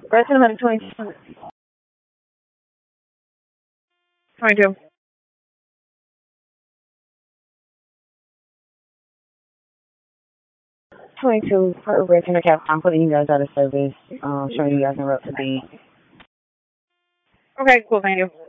Resident 122. 22. 22 for Resident Cap. I'm putting you guys out of service. Showing you guys in route to be. Okay, cool, thank you.